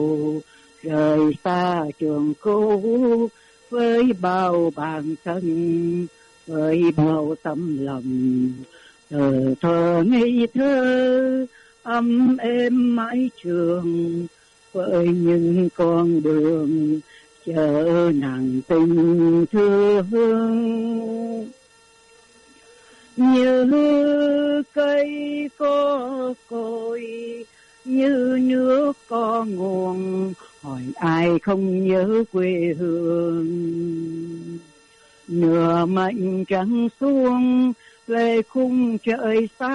rời xa trường cũ với bao bàn thân, với bao tấm lòng thờ thơ ngây thơ ấm êm mái trường, với những con đường chở nàng tình thương. Như cây có cội, như nước có nguồn, hỏi ai không nhớ quê hương. Nửa mệnh trắng xuống lệ khung trời xa